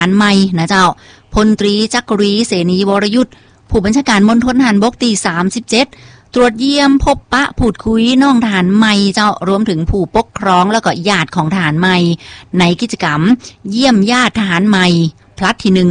อันใหม่นะเจ้าพลตรีจักรีเสนีวรยุทธผู้บัญชาการมณฑลทหารบกที่37ตรวจเยี่ยมพบปะพูดคุยน้องทหารใหม่เจ้ารวมถึงผู้ปกครองแล้วก็ญาติของทหารใหม่ในกิจกรรมเยี่ยมญาติทหารใหม่พลัดที่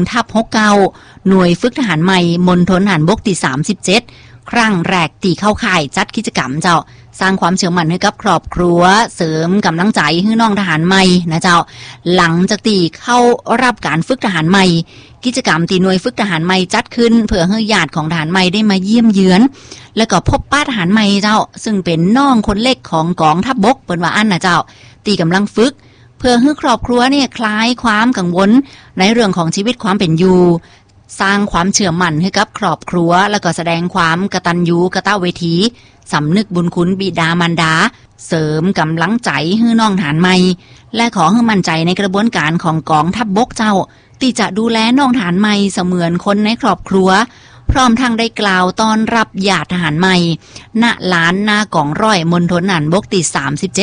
1/69หน่วยฝึกทหารใหม่มณฑลทหารบกที่37ครั้งแรกที่เข้าค่ายจัดกิจกรรมเจ้าสร้างความเชื่อมั่นให้กับครอบครัวเสริมกำลังใจให้น้องทหารใหม่นะเจ้าหลังจากที่เข้ารับการฝึกทหารใหม่กิจกรรมที่หน่วยฝึกทหารใหม่จัดขึ้นเพื่อให้ญาติของทหารใหม่ได้มาเยี่ยมเยือนแล้วก็พบป้าทหารใหม่เจ้าซึ่งเป็นน้องคนเล็กของกองทัพบกเปิ้นว่าอันนะเจ้าที่กำลังฝึกเพื่อให้ครอบครัวเนี่ยคลายความกังวลในเรื่องของชีวิตความเป็นอยู่สร้างความเชื่อมั่นให้กับครอบครัวแล้วก็แสดงความกตัญญูกตเวทีสำนึกบุญคุณบิดามารดาเสริมกำลังใจให้น้องทหารใหม่และขอให้มั่นใจในกระบวนการของกองทัพบกเจ้าที่จะดูแลน้องทหารใหม่เสมือนคนในครอบครัวพร้อมทั้งได้กล่าวต้อนรับญาติทหารใหม่ณลานหน้ากองร้อยมณฑลทหารบกที่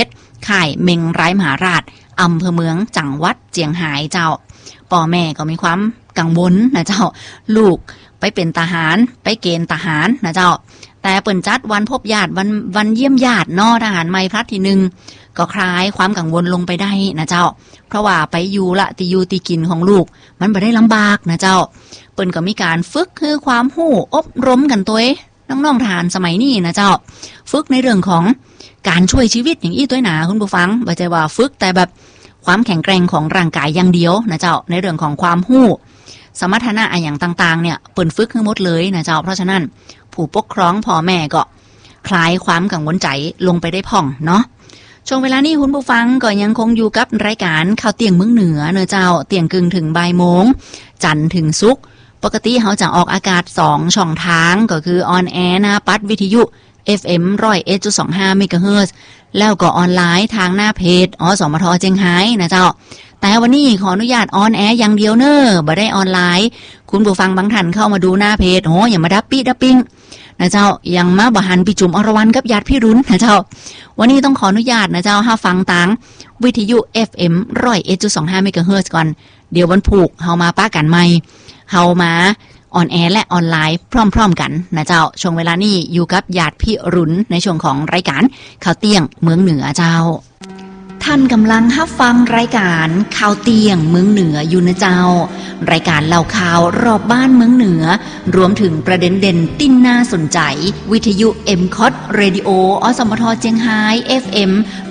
37ค่ายเมงไร้มหาราชอำเภอเมืองจังหวัดเจียงไฮ้เจ้าพ่อแม่ก็มีความกังวลนะเจ้าลูกไปเป็นทหารไปเกณฑ์ทหารนะเจ้าแต่เปิ่นจัดวันพบญาติวันเยี่ยมญาตินอทหารใหม่พลัดที่1ก็คลายความกังวลลงไปได้นะเจ้าเพราะว่าไปอยู่ละติอยู่ติกินของลูกมันบ่ได้ลำบากนะเจ้าเปิ่นก็มีการฝึกคือความรู้อบรมกันตัวน้องๆทหารสมัยนี้นะเจ้าฝึกในเรื่องของการช่วยชีวิตอย่างอี้ตัวหนาคุณผู้ฟังบ่ใช่ว่าฝึกแต่แบบความแข็งแกร่งของร่างกายอย่างเดียวนะเจ้าในเรื่องของความรู้สมรรถนะอย่างต่างๆเนี่ยเปิ่นฝึกให้หมดเลยนะเจ้าเพราะฉะนั้นผู้ปกครองพ่อแม่ก็คลายความกังวลใจลงไปได้พ่องเนาะช่วงเวลานี้คุณผู้ฟังก็ยังคงอยู่กับรายการข่าวเตียงเมืองเหนือเนอะเจ้าเตียงกึ่งถึงบ่ายโมงจันทร์ถึงศุกร์ปกติเขาจะออกอากาศ2ช่องทางก็คือออนแอร์นะปัดวิทยุ FM 101.25 เมกะเฮิรตซ์แล้วก็ออนไลน์ทางหน้าเพจอสมทเจียงไฮ้นะเจ้าแต่วันนี้ขออนุญาตออนแอร์อย่างเดียวเนอะบ่ได้ออนไลน์คุณผู้ฟังบางท่านเข้ามาดูหน้าเพจโหอย่ามาดับปิ้งนะเจ้ายังมาบ่หันพี่จุ๋มอรวรรณกับญาติพี่รุ้นนะเจ้าวันนี้ต้องขออนุญาตนะเจ้าห้าฟังต่างวิทยุ FM 101.25 เมกะเฮิรตซ์ก่อนเดี๋ยววันผูกเฮามาป้ากันใหม่เฮามาออนแอร์และออนไลน์พร้อมๆกันนะเจ้าช่วงเวลานี้อยู่กับญาติพี่รุ้นในช่วงของรายการข่าวเตียงเมืองเหนือเจ้าท่านกำลังรับฟังรายการข่าวเตียงเมืองเหนืออยู่นะเจ้ารายการเล่าข่าวรอบบ้านเมืองเหนือรวมถึงประเด็นเด่นติ้นน่าสนใจวิทยุ MCOT Radio อสมทเจียงไฮ้ FM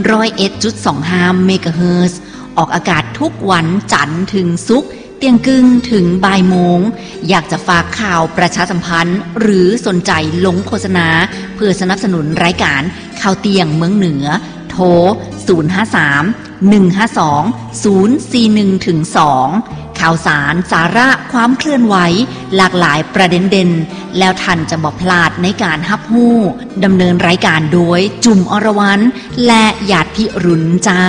101.25 เมกะเฮิรตซ์ออกอากาศทุกวันจันทร์ถึงศุกร์เตียงกึ่งถึงบ่ายโมงอยากจะฝากข่าวประชาสัมพันธ์หรือสนใจลงโฆษณาเพื่อสนับสนุนรายการข่าวเตียงเมืองเหนือโทร053-152-041-2ข่าวสารสาระความเคลื่อนไหวหลากหลายประเด็นเด่นแล้วท่านจะบ่พลาดในการรับรู้ดำเนินรายการโดยจุ๋มอรวรรณและญาติพี่รุ้นเจ้า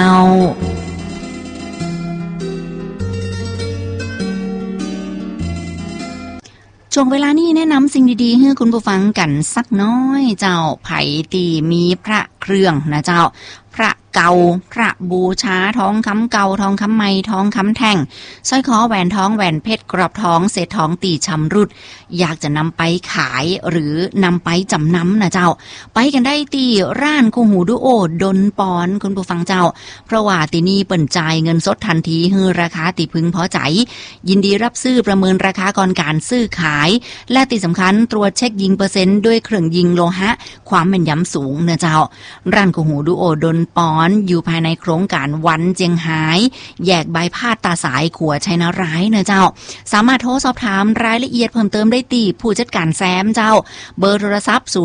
ช่วงเวลานี้แนะนำสิ่งดีๆให้คุณผู้ฟังกันสักน้อยเจ้าไผ่ตีมีพระเครื่องนะเจ้าพระเก่าพระบูชาทองคำเก่าทองคำใหม่ทองคำแท่งสร้อยคอแหวนทองแหวนเพชรกรอบทองเศษทองตีชำรุดอยากจะนำไปขายหรือนำไปจำนำนะเจ้าไปกันได้ตีร้านคู่หูดูโอดนปอนคุณผู้ฟังเจ้าเพราะว่าตีนี่เปิ่นจ่ายเงินสดทันทีฮือราคาตีพึงพอใจยินดีรับซื้อประเมินราคาก่อนการซื้อขายและตีสำคัญตรวจเช็คยิงเปอร์เซ็นต์ด้วยเครื่องยิงโลหะความแม่นยำสูงนะเจ้าร้านคู่หูดูโอดนปอนอยู่ภายในโครงการวันเจียงไฮ้แยกใบพาดตาสายขัวชัยนาร้ายเนอะเจ้าสามารถโทรสอบถามรายละเอียดเพิ่มเติมได้ที่ผู้จัดการแซมเจ้าเบอร์โทรศัพท์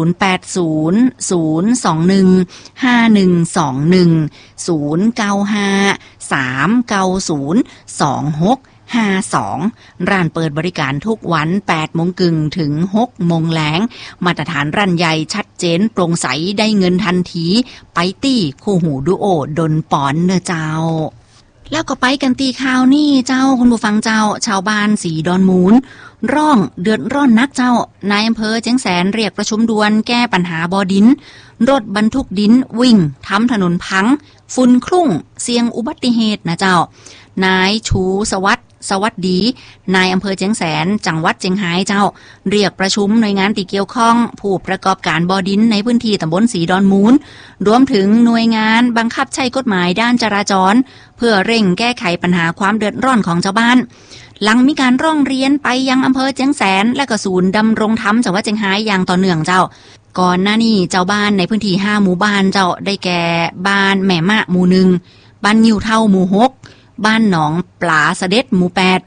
080021-5120 ร้านเปิดบริการทุกวัน 8 โมงกึ่งถึง 6 โมงแลงมาตรฐานร้านใหญ่ชัดเจนโปร่งใสได้เงินทันทีไปตี้คู่หูดูโอดนปอนเนอะเจ้าแล้วก็ไปกันตีข่าวนี่เจ้าคุณผู้ฟังเจ้าชาวบ้านสีดอนมูลร้องเดือดร้อนนักเจ้านายอำเภอเจียงแสนเรียกประชุมด่วนแก้ปัญหาบ่อดินรถบรรทุกดินวิ่งทำถนนพังฝุ่นคลุ้งเสี่ยงอุบัติเหตุนะเจ้านายชูสวัสดิ์สวัสดีนายอำเภอเจียงแสนจังหวัดเจียงไฮ้เจ้าเรียกประชุมหน่วยงานที่เกี่ยวข้องผู้ประกอบการบ่อดินในพื้นที่ตำบลสีดอนมูลรวมถึงหน่วยงานบังคับใช้กฎหมายด้านจราจรเพื่อเร่งแก้ไขปัญหาความเดือดร้อนของชาวบ้านหลังมีการร้องเรียนไปยังอำเภอเจียงแสนและก็ศูนย์ดำรงธรรมจังหวัดเจียงไฮ้อย่างต่อเนื่องเจ้าก่อนหน้านี้เจ้าบ้านในพื้นที่5หมู่บ้านเจ้าได้แก่บ้านแม่มะหมู่1บ้านยิวเท่าหมู่6บ้านหนองปลาเสด็จหมู่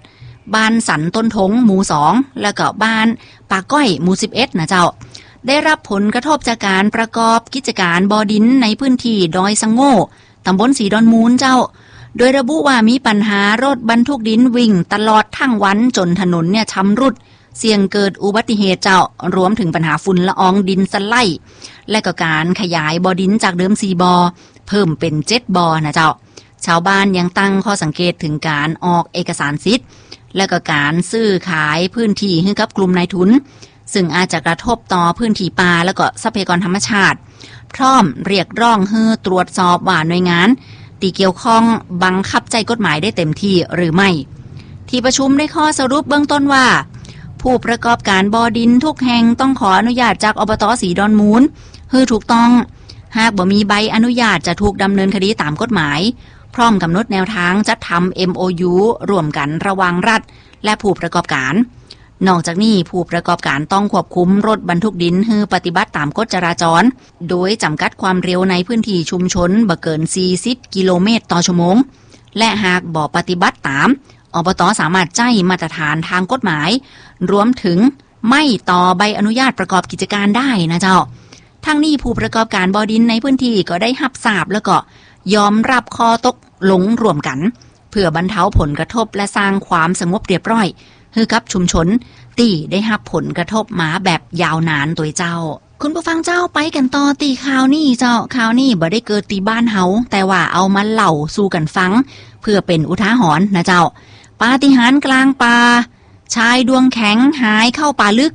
8บ้านสันต้นทงหมู่2แล้วก็บ้านปาก้อยหมู่11นะเจ้าได้รับผลกระทบจากการประกอบกิจการบ่อดินในพื้นที่ดอยสังโง่ตำบลสีดอนมูลเจ้าโดยระบุว่ามีปัญหารถบรรทุกดินวิ่งตลอดทั้งวันจนถนนเนี่ยชำรุดเสี่ยงเกิดอุบัติเหตุเจ้ารวมถึงปัญหาฝุ่นละอองดินสไลด์และก็การขยายบ่อดินจากเดิม4บ่อเพิ่มเป็น7บ่อนะเจ้าชาวบ้านยังตั้งข้อสังเกตถึงการออกเอกสารสิทธิ์และก็การซื้อขายพื้นที่ให้กับกลุ่มนายทุนซึ่งอาจจะกระทบต่อพื้นที่ป่าและก็ทรัพยากรธรรมชาติพร้อมเรียกร้องให้ตรวจสอบว่าหน่วยงานที่เกี่ยวข้องบังคับใจกฎหมายได้เต็มที่หรือไม่ที่ประชุมได้ข้อสรุปเบื้องต้นว่าผู้ประกอบการบ่อดินทุกแห่งต้องขออนุญาตจากอบต.สีดอนมูลให้ถูกต้องหากบ่มีใบอนุญาตจะถูกดำเนินคดีตามกฎหมายพร้อมกำหนดแนวทางจัดทำ MOU ร่วมกันระหว่างรัฐและผู้ประกอบการนอกจากนี้ผู้ประกอบการต้องควบคุมรถบรรทุกดินให้ปฏิบัติตามกฎจราจรโดยจำกัดความเร็วในพื้นที่ชุมชนบ่เกิน40กิโลเมตรต่อชั่วโมงและหากบ่ปฏิบัติตามอบต.สามารถจ่ายมาตรฐานทางกฎหมายรวมถึงไม่ต่อใบอนุญาตประกอบกิจการได้นะเจ้าทั้งนี้ผู้ประกอบการบ่อดินในพื้นที่ก็ได้รับทราบแล้วก็ยอมรับข้อตกลงร่วมกันเพื่อบรรเทาผลกระทบและสร้างความสงบเรียบร้อยให้กับชุมชนที่ได้รับผลกระทบมาแบบยาวนานตัวเจ้าคุณผู้ฟังเจ้าไปกันต่อตีข่าวนี้เจ้าข่าวนี้บ่ได้เกิดตีบ้านเฮาแต่ว่าเอามาเล่าสู่กันฟังเพื่อเป็นอุทาหรณ์นะเจ้าปาฏิหาริย์กลางป่าชายดวงแข็งหายเข้าป่าลึก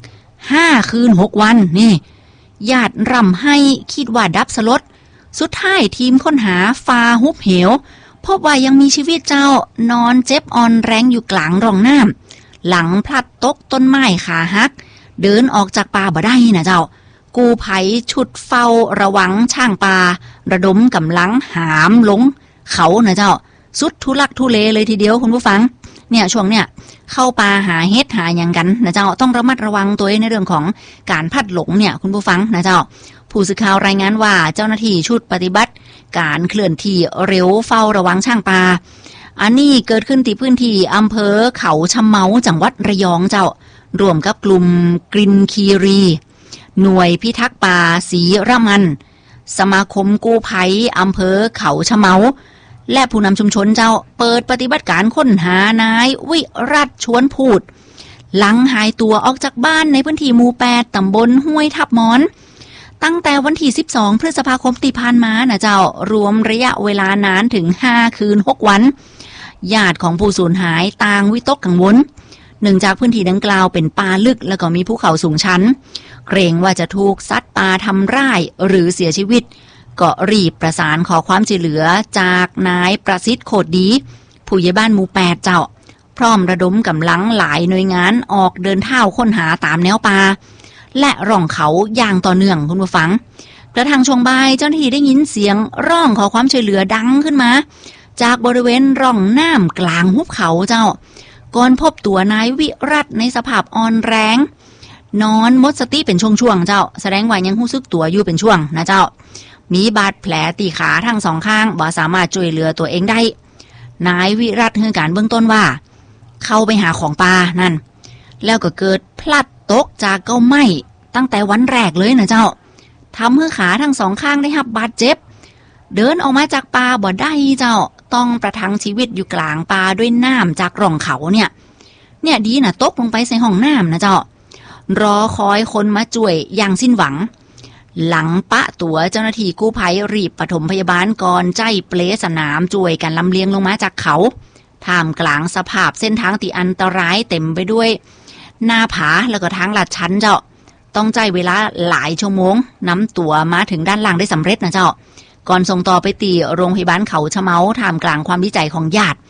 5 คืน 6 วันนี่ญาติร่ำให้คิดว่าดับสลดสุดท้ายทีมค้นหาฟ้าหุบเหวพบว่ายังมีชีวิตเจ้านอนเจ็บอ่อนแรงอยู่กลางร่องน้ำหลังพลัดตกต้นไม้ขาหักเดินออกจากป่าบ่ได้นะเจ้ากู้ภัยชุดเฝ้าระวังช่างป่าระดมกำลังหามลงเขานะเจ้าสุดทุลักทุเลเลยทีเดียวคุณผู้ฟังเนี่ยช่วงเนี่ยเข้าป่าหาเฮ็ดหาอย่างกันนะเจ้าต้องระมัดระวังตัวในเรื่องของการพลัดหลงเนี่ยคุณผู้ฟังนะเจ้าผู้สื่อข่าวรายงานว่าเจ้าหน้าที่ชุดปฏิบัติการเคลื่อนที่เร็วเฝ้าระวังช่างป่าอันนี้เกิดขึ้นที่พื้นที่อำเภอเขาชะเมาจังหวัดระยองเจ้ารวมกับกลุ่มกรินคีรีหน่วยพิทักษ์ป่าศรีระมันสมาคมกู้ภัยอำเภอเขาชะเมาและผู้นำชุมชนเจ้าเปิดปฏิบัติการค้นหานายวิรัตชวนพูดหลังหายตัวออกจากบ้านในพื้นที่หมู่8ตำบลห้วยทับมอนตั้งแต่วันที่12พฤษภาคมที่ผ่านมานะเจ้ารวมระยะเวลานานถึง5 คืน 6 วันญาติของผู้สูญหายต่างวิตกกังวลเนื่องจากพื้นที่ดังกล่าวเป็นป่าลึกแล้วก็มีภูเขาสูงชันเกรงว่าจะถูกสัตว์ป่าทำร้ายหรือเสียชีวิตก็รีบประสานขอความช่วยเหลือจากนายประสิทธิ์โคตรดีผู้ใหญ่บ้านหมู่8เจ้าพร้อมระดมกำลังหลายหน่วยงานออกเดินเท้าค้นหาตามแนวป่าและร่องเขาอย่างต่อเนื่องคุณผู้ฟังกระทั่งช่วงบ่ายเจ้าหน้าที่ได้ยินเสียงร้องขอความช่วยเหลือดังขึ้นมาจากบริเวณร่องน้ำกลางหุบเขาเจ้าก่อนพบตัวนายวิรัตในสภาพอ่อนแรงนอนหมดสติเป็นช่วงๆเจ้าแสดงว่ายังรู้สึกตัวอยู่เป็นช่วงนะเจ้ามีบาดแผลตีขาทั้งสองข้างบ่สามารถช่วยเหลือตัวเองได้นายวิรัตให้การเบื้องต้นว่าเข้าไปหาของป่านั่นแล้วก็เกิดพลัดตกจากเก้าไม้ตั้งแต่วันแรกเลยนะเจ้าทำให้ขาทั้งสองข้างได้รับบาดเจ็บเดินออกมาจากป่าบ่ได้เจ้าต้องประทังชีวิตอยู่กลางป่าด้วยน้ำจากร่องเขาเนี่ยดีนะตกลงไปใส่ห้องน้ำนะเจ้ารอคอยคนมาช่วยอย่างสิ้นหวังหลังปะตัวเจ้าหน้าที่กู้ภัยรีบปฐมพยาบาลก่อนใจเปลสนามช่วยกันลำเลียงลงมาจากเขาท่ามกลางสภาพเส้นทางที่อันตรายเต็มไปด้วยหน้าผาแล้วก็ทางลาดชันเจ้าต้องใจเวลาหลายชั่วโมงนำตัวมาถึงด้านล่างได้สำเร็จนะเจ้าก่อนส่งต่อไปตีโรงพยาบาลเขาชะเมาท่ามกลางความดีใจของญาติ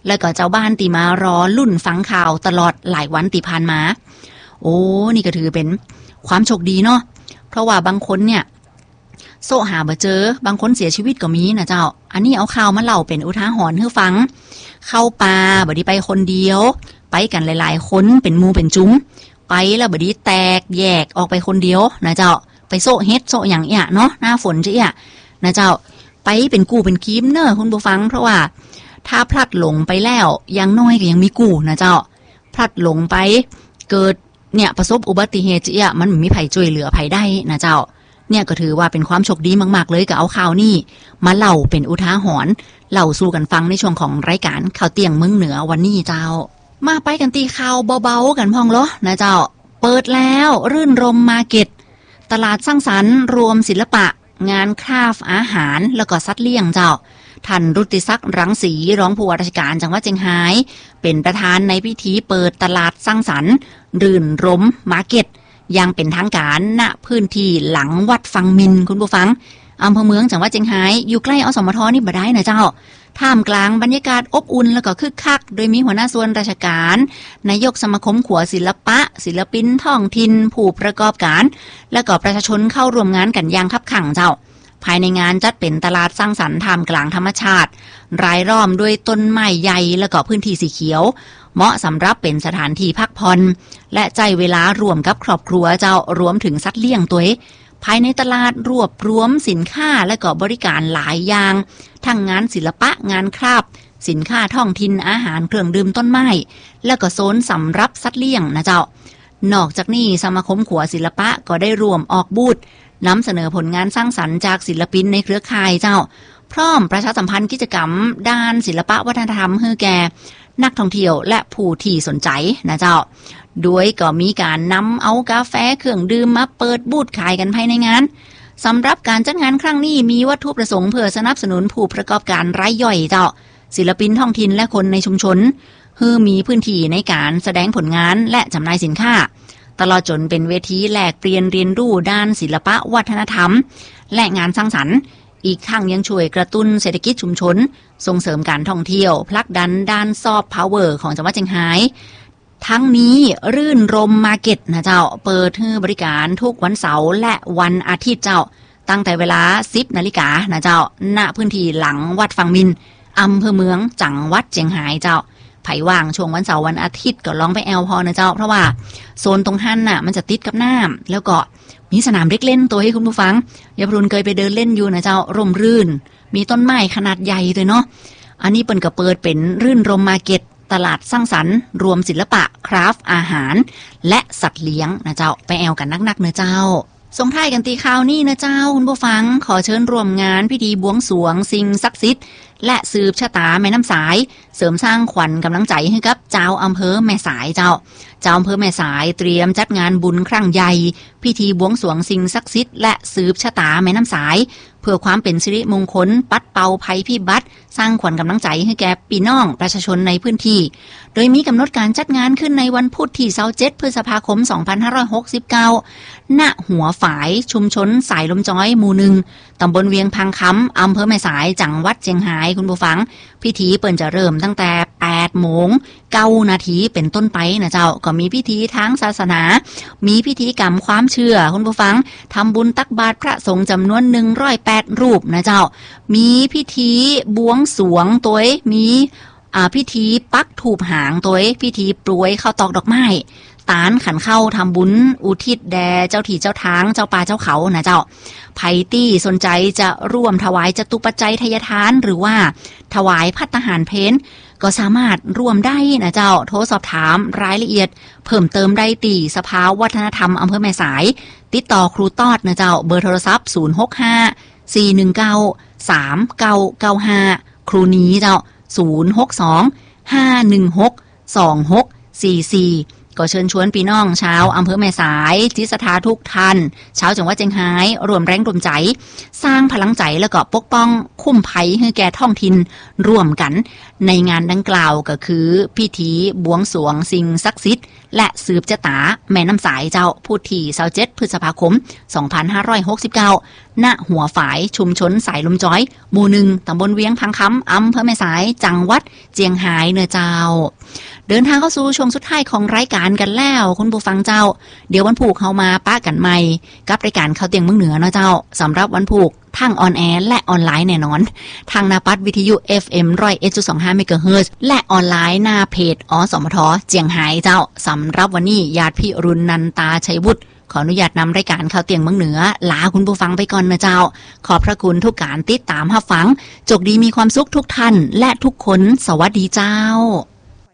แล้วก็เจ้าบ้านตีมารอลุ่นฟังข่าวตลอดหลายวันตีผ่านมาโอ้นี่ก็ถือเป็นความโชคดีเนาะเพราะว่าบางคนเนี่ยโซหาบ่เจอบางคนเสียชีวิตก็มีนะเจ้าอันนี้เอาข่าวมาเล่าเป็นอุทาหรณ์ให้ฟังเข้าป่าบ่ได้ไปคนเดียวไปกันหลายๆคนเป็นหมู่เป็นจุ้มไปแล้วบ่ได้แตกแยกออกไปคนเดียวนะเจ้าไปโซเฮ็ดโซอย่างเอี้ยเนาะหน้าฝนจะเอี้ยนะเจ้าไปเป็นกูเป็นคีมเนอะคุณผู้ฟังเพราะว่าถ้าพลัดหลงไปแล้วยังน้อยก็ยังมีกูนะเจ้าพลัดหลงไปเกิดเนี่ยประสบอุบัติเหตุจะเอี้ยมันไม่มีไผช่วยเหลือไผได้นะเจ้าเนี่ยก็ถือว่าเป็นความโชคดีมากๆเลยกับเอาข่าวนี่มาเล่าเป็นอุทาหรณ์เล่าสู่กันฟังในช่วงของรายการข่าวเตียงเมืองเหนือวันนี้เจ้ามาไปกันตีข่าวเบาๆกันพองเหรอนะเจ้าเปิดแล้วรื่นรมมาร์เก็ตตลาดสร้างสรรค์รวมศิลปะงานคราฟอาหารแล้วก็สัตว์เลี้ยงเจ้าท่านรุติศักดิ์รังสีรองผู้ว่าราชการจังหวัดเชียงรายเป็นประธานในพิธีเปิดตลาดสร้างสรรค์รื่นรมมาร์เก็ตยังเป็นทางการณพื้นที่หลังวัดฟังมินคุณผู้ฟังอำเภอเมืองจังหวัดเชียงรายอยู่ใกล้อสมทนี่บ่ได้นะเจ้าท่ามกลางบรรยากาศอบอุ่นแล้วก็คึกคักโดยมีหัวหน้าส่วนราชการนายกสมาคมขัวศิลปะศิลปินท้องถิ่นผู้ประกอบการและก็ประชาชนเข้าร่วมงานกันอย่างคับขั่งเจ้าภายในงานจัดเป็นตลาดสร้างสรรค์ท่ามกลางธรรมชาติรายล้อมด้วยต้นไม้ใหญ่และก็พื้นที่สีเขียวเหมาะสำหรับเป็นสถานที่พักผ่อนและใจเวลารวมกับครอบครัวเจ้ารวมถึงสัตว์เลี้ยงตัวภายในตลาดรวบรวมสินค้าและก็บริการหลายอย่างทั้งงานศิลปะงานคราฟสินค้าท้องถิ่นอาหารเครื่องดื่มต้นไม้และก็โซนสำหรับสัตว์เลี้ยงนะเจ้านอกจากนี้สมาคมขัวศิลปะก็ได้รวมออกบูธนำเสนอผลงานสร้างสรรค์จากศิลปินในเครือข่ายเจ้าพร้อมประชาสัมพันธ์กิจกรรมด้านศิลปะวัฒนธรรมให้แก่นักท่องเที่ยวและผู้ที่สนใจนะเจ้าโดยก็มีการนำเอากาแฟเครื่องดื่มมาเปิดบูธขายกันภายในงานสำหรับการจัดงานครั้งนี้มีวัตถุประสงค์เพื่อสนับสนุนผู้ประกอบการรายย่อยเจ้าศิลปินท้องถิ่นและคนในชุมชนให้มีพื้นที่ในการแสดงผลงานและจำหน่ายสินค้าตลอดจนเป็นเวทีแลกเปลี่ยนเรียนรู้ด้านศิลปะวัฒนธรรมและงานสร้างสรรค์อีกทั้งยังช่วยกระตุ้นเศรษฐกิจชุมชนส่งเสริมการท่องเที่ยวผลักดันด้านซอฟต์พาวเวอร์ของจังหวัดเชียงรายทั้งนี้รื่นรมมาร์เก็ตนะเจ้าเปิดให้บริการทุกวันเสาร์และวันอาทิตย์เจ้าตั้งแต่เวลา 10 นาฬิกานะเจ้าณพื้นที่หลังวัดฟังมินอำเภอเมืองจังหวัดเชียงรายเจ้าไผว่างช่วงวันเสาร์วันอาทิตย์ก็ลองไปแอลพอนะเจ้าเพราะว่าโซนตรงหันน่ะมันจะติดกับน้ำแล้วก็มีสนามเด็กเล่นตัวให้คุณผู้ฟังยาพรุนเคยไปเดินเล่นอยู่นะเจ้าร่มรื่นมีต้นไม้ขนาดใหญ่เลยเนาะอันนี้เปิ้นก็เปิดเป็นรื่นรมมาร์เก็ตตลาดสร้างสรรค์รวมศิลปะคราฟอาหารและสัตว์เลี้ยงนะเจ้าไปแอลกันนักๆเนอะเจ้าส่งท้ายกันตีข่าวนี่นะเจ้าคุณผู้ฟังขอเชิญร่วมงานพิธีบวงสรวงสิ่งศักดิ์สิทธิ์และสืบชะตาแม่น้ำสายเสริมสร้างขวัญกำลังใจให้กับเจ้าอำเภอแม่สายเจ้าอำเภอแม่สายเตรียมจัดงานบุญครั้งใหญ่พิธีบวงสรวงสิ่งศักดิ์สิทธิ์และสืบชะตาแม่น้ำสายเพื่อความเป็นสิริมงคลปัดเป่าภัยพิบัติสร้างขวัญกำลังใจให้แก่พี่น้องประชาชนในพื้นที่โดยมีกำหนดการจัดงานขึ้นในวันพุธที่27 พฤษภาคม 2569 ณ หัวฝายชุมชนสายลมจ้อยหมู่ 1 ตำบลเวียงพังค้ำอำเภอแม่สายจังหวัดเชียงรายคุณผู้ฟังพิธีเปิ่นจะเริ่มตั้งแต่ 8:09 นาทีเป็นต้นไปนะเจ้าก็มีพิธีทางศาสนามีพิธีกรรมความเชื่อคุณผู้ฟังทำบุญตักบาตรพระสงฆ์จำนวน108 รูปนะเจ้ามีพิธีบวงสรวงตัวมีพิธีปักถูปหางตัวพิธีปลวยข้าวตอกดอกไม้ตานขันเข้าทำบุญอุทิศแด่เจ้าที่เจ้าทางเจ้าป่าเจ้าเขานะเจ้าไผตี้สนใจจะร่วมถวายจตุปัจจัยทายทานหรือว่าถวายภัตตาหารเพลก็สามารถร่วมได้นะเจ้าโทรสอบถามรายละเอียดเพิ่มเติมได้ตีสภาวัฒนธรรมอำเภอแม่สายติดต่อครูตอดนะเจ้าเบอร์โทรศัพท์065-419-3995ครูนี้เจ้า062-516-2644 ก็เชิญชวนพี่น้องชาวอำเภอแม่สายจิตศรัทธาทุกท่านชาวจังหวัดเชียงรายรวมแรงรวมใจสร้างพลังใจแล้วก็ปกป้องคุ้มภัยให้แก่ท้องถิ่นร่วมกันในงานดังกล่าวก็คือพิธีบวงสรวงสิ่งศักดิ์สิทธิ์และสืบชะตาแม่น้ำสายเจ้าพุทธี27พฤษภาคม2569ณหัวฝายชุมชนสายลมจ้อยหมู่1ตำบลเวียงพังคำอำเภอแม่สายจังหวัดเจียงไฮ้เนอเจ้าเดินทางเข้าสู่ช่วงสุดท้ายของรายการกันแล้วคุณผู้ฟังเจ้าเดี๋ยววันผูกเข้ามาป้ากันใหม่กับรายการข่าวเตียงเมืองเหนือเนาะเจ้าสำหรับวันผูกทางออนแอร์และออนไลน์แน่นอนทางนาปัดวิทยุ FM 101.25 เมกะเฮิรตซ์และออนไลน์หน้าเพจอสมทเจียงไฮ้เจ้าสำหรับวันนี้ญาติพี่รุณนันตาชัยวุฒิขออนุญาตนำรายการข่าวเตียงเมืองเหนือลาคุณผู้ฟังไปก่อนนะเจ้าขอบพระคุณทุกการติดตามรับฟังจกดีมีความสุขทุกท่านและทุกคนสวัสดีเจ้า